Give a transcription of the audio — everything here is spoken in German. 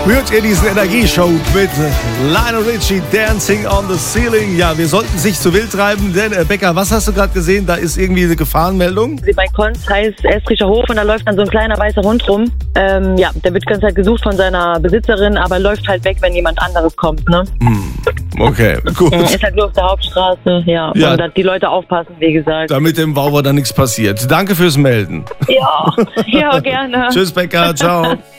Hört ihr diesen Energieshow mit Lionel Richie, Dancing on the Ceiling? Ja, wir sollten sich zu wild treiben, denn Becker, was hast du gerade gesehen? Da ist irgendwie eine Gefahrenmeldung. Bei Konz heißt Estricher Hof und da läuft dann so ein kleiner weißer Hund rum. Der wird die ganze Zeit gesucht von seiner Besitzerin, aber läuft halt weg, wenn jemand anderes kommt, ne? Okay, gut. Ist halt nur auf der Hauptstraße, ja. Und dass die Leute aufpassen, wie gesagt. Damit dem Wauwer da nichts passiert. Danke fürs Melden. Ja, gerne. Tschüss, Becker, ciao.